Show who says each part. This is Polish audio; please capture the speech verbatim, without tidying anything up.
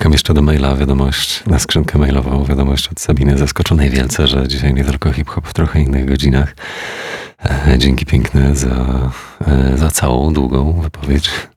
Speaker 1: Czekam jeszcze do maila, wiadomość, na skrzynkę mailową, wiadomość od Sabiny, zaskoczonej wielce, że dzisiaj nie tylko hip-hop w trochę innych godzinach. Dzięki piękne za, za całą długą wypowiedź.